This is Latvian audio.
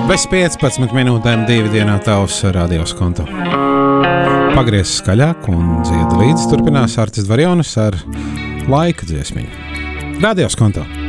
Bez 15 minūtēm 2 dienā tavs radios konto. Pagriez skaļāk un dziedi līdzi. Turpinās Artis Dvarjonis ar laika dziesmiņu. Radios konto.